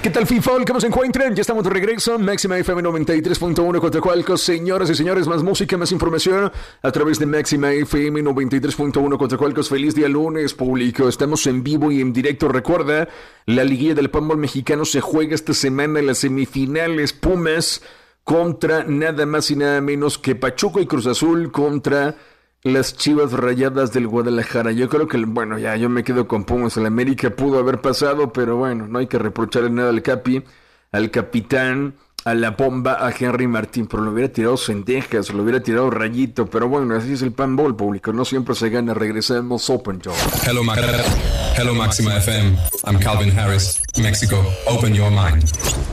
¿Qué tal, FIFA? ¿Cómo se encuentran? Ya estamos de regreso. Máxima FM 93.1 Coatzacoalcos. Señoras y señores, más música, más información a través de Máxima FM 93.1 Coatzacoalcos. Feliz día lunes, público. Estamos en vivo y en directo. Recuerda, la liguilla del fútbol mexicano se juega esta semana en las semifinales. Pumas contra nada más y nada menos que Pachuca y Cruz Azul contra las Chivas Rayadas del Guadalajara. Yo creo que, bueno, ya yo me quedo con Pumas. El América pudo haber pasado, pero bueno, no hay que reprocharle nada al Capi, al capitán, a la bomba, a Henry Martín, pero lo hubiera tirado Cendejas, lo hubiera tirado Rayito, pero bueno, así es el panball, público, no siempre se gana. Regresamos, Open Job. Hello, Máxima FM. I'm Calvin Harris, Mexico. Open your mind.